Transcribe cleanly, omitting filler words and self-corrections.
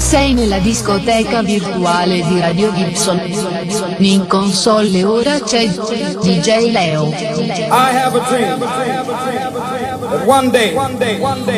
Sei nella discoteca virtuale di Radio Gibson. In console ora c'è DJ Leo. I have a dream that one day